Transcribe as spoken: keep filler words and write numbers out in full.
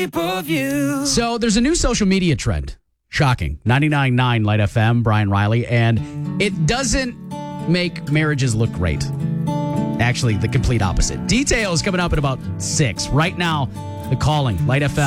shape of you. So there's a new social media trend. Shocking. ninety-nine point nine Light F M, Brian Riley. And it doesn't make marriages look great. Actually, the complete opposite. Details coming up at about six. Right now, The Calling, Light F M.